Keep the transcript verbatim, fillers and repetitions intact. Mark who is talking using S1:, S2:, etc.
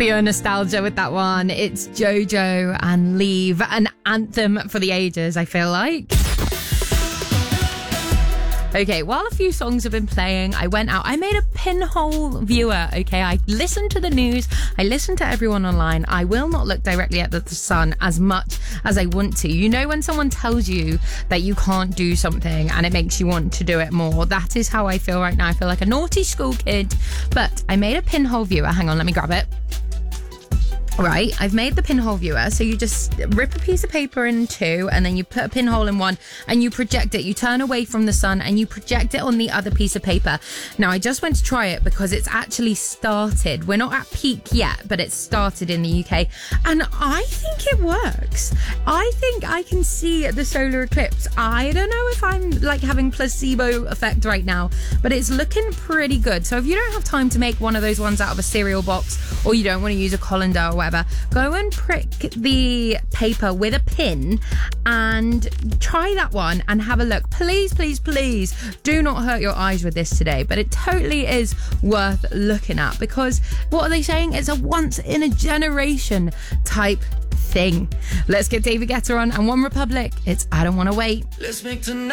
S1: Pure nostalgia with that one. It's JoJo and Leave, an anthem for the ages, I feel like. Okay, while a few songs have been playing, I went out, I made a pinhole viewer, okay? I listened to the news, I listened to everyone online. I will not look directly at the sun as much as I want to. You know when someone tells you that you can't do something and it makes you want to do it more? That is how I feel right now. I feel like a naughty school kid, but I made a pinhole viewer. Hang on, let me grab it. Right, I've made the pinhole viewer. So you just rip a piece of paper in two and then you put a pinhole in one and you project it. You turn away from the sun and you project it on the other piece of paper. Now, I just went to try it because it's actually started. We're not at peak yet, but it's started in the U K. And I think it works. I think I can see the solar eclipse. I don't know if I'm like having placebo effect right now, but it's looking pretty good. So if you don't have time to make one of those ones out of a cereal box, or you don't want to use a colander or whatever, go and prick the paper with a pin and try that one and have a look. Please, please, please do not hurt your eyes with this today, but it totally is worth looking at because what are they saying? It's a once in a generation type thing. Let's get David Guetta on and One Republic. It's I Don't Want to Wait.
S2: Let's make tonight